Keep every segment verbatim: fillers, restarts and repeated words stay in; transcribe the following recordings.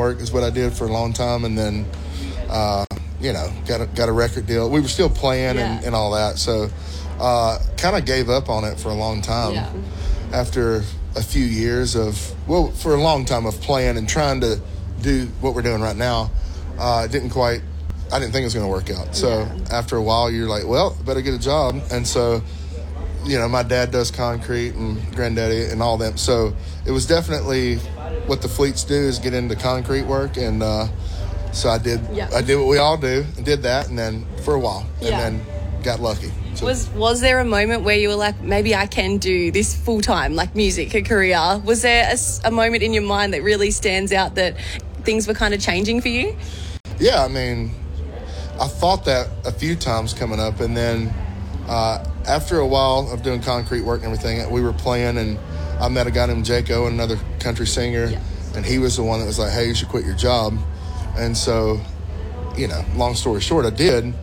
work is what I did for a long time, and then, uh, you know, got a, got a record deal. We were still playing yeah. and, and all that, so uh, kind of gave up on it for a long time. Yeah. After a few years of, well, for a long time of playing and trying to do what we're doing right now, uh, it didn't quite, I didn't think it was going to work out. So yeah. after a while, you're like, well, better get a job. And so, you know, my dad does concrete and granddaddy and all that. So it was definitely what the Fleets do is get into concrete work. And uh, so I did, yeah. I did what we all do and did that. And then for a while, yeah. and then got lucky. So. Was was there a moment where you were like, maybe I can do this full time, like music, a career? Was there a, a moment in your mind that really stands out that things were kind of changing for you? Yeah, I mean, I thought that a few times coming up, and then uh, after a while of doing concrete work and everything, we were playing, and I met a guy named Jake Owen, another country singer, yeah. and he was the one that was like, hey, you should quit your job. And so, you know, long story short, I did.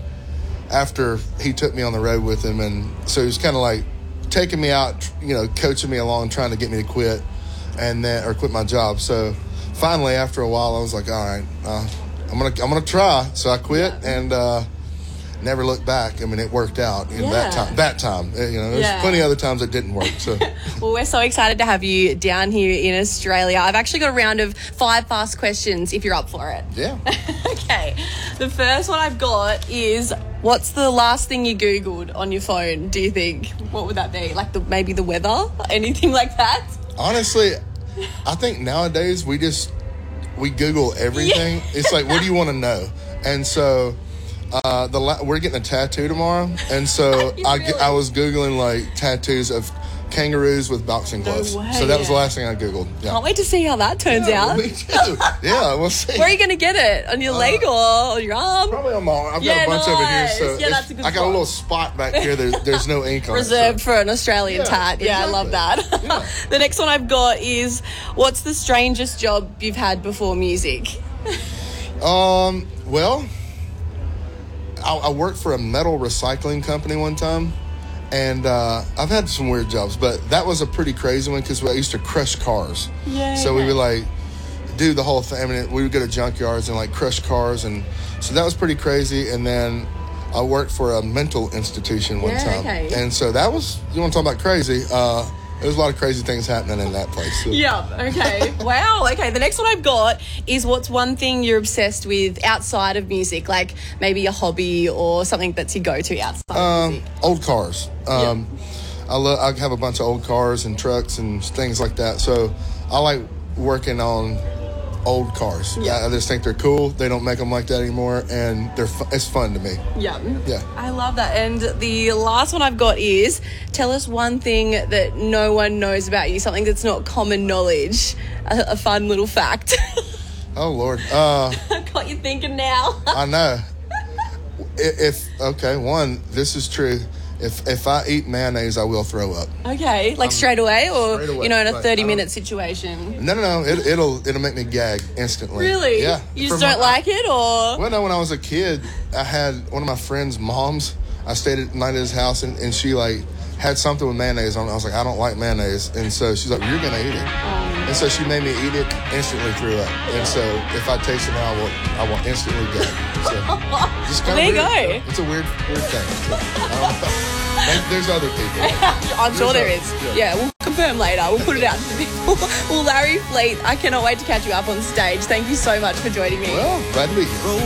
After he took me on the road with him, and so he was kind of like taking me out, you know, coaching me along, trying to get me to quit, and then or quit my job. So finally, after a while, I was like, all right, uh, I'm gonna I'm gonna try. So I quit yeah. and uh, never looked back. I mean, it worked out in yeah. that time. That time, you know, there's yeah. plenty of other times it didn't work. So well, we're so excited to have you down here in Australia. I've actually got a round of five fast questions if you're up for it. Yeah. Okay. The first one I've got is, what's the last thing you Googled on your phone, do you think? What would that be? Like the maybe the weather? Anything like that? Honestly, I think nowadays we just, we Google everything. Yeah. It's like, what do you want to know? And so uh, the la- we're getting a tattoo tomorrow. And so I, really? I was Googling like tattoos of kangaroos with boxing gloves. No way. So that was the last thing I Googled. Yeah. Can't wait to see how that turns yeah, out. Me too. Yeah, we'll see. Where are you going to get it? On your uh, leg or on your arm? Probably on my arm. I've yeah, got a bunch nice. over here. So yeah, that's a good I got spot. a little spot back here. There's, there's no ink on Reserved it. So. For an Australian yeah, tat. Yeah, exactly. I love that. Yeah. The next one I've got is, what's the strangest job you've had before music? um. Well, I, I worked for a metal recycling company one time. And uh, I've had some weird jobs, but that was a pretty crazy one because I used to crush cars. Yeah. So we would like do the whole thing. I mean, we would go to junkyards and like crush cars, and so that was pretty crazy. And then I worked for a mental institution one yeah, time, okay. and so that was, you want to talk about crazy? Uh, there was a lot of crazy things happening in that place. So. Yeah. Okay. Wow. Okay. The next one I've got is, what's one thing you're obsessed with outside of music, like maybe a hobby or something that's your go-to outside Um, of music? old cars. Um, yep. I love. I have a bunch of old cars and trucks and things like that. So I like working on old cars. Yeah. I, I just think they're cool. They don't make them like that anymore, and they're fu- it's fun to me. Yeah. Yeah. I love that. And the last one I've got is, tell us one thing that no one knows about you, something that's not common knowledge, a, a fun little fact. Oh, Lord. Uh, Got you thinking now. I know. If, okay, one, this is true. If if I eat mayonnaise, I will throw up. Okay, like Um, straight away, or straight away, you know, in a like, thirty-minute situation. No, no, no. It, it'll it'll make me gag instantly. Really? Yeah. You From just don't my- like it, or? Well, no. When I was a kid, I had one of my friend's moms. I stayed at night at his house, and, and she like had something with mayonnaise on it. I was like, I don't like mayonnaise, and so she's like, you're gonna eat it. Um, And so she made me eat it, instantly threw up. And so if I taste it now, I will, I will instantly gag. So just kind There you of weird. go. It's a weird, weird thing. So, I don't know. Maybe there's other people. I'm sure there There's is. others, Yeah. we'll confirm later. We'll put it out to the people. Well, Larry Fleet, I cannot wait to catch you up on stage. Thank you so much for joining me. Well, glad to be here.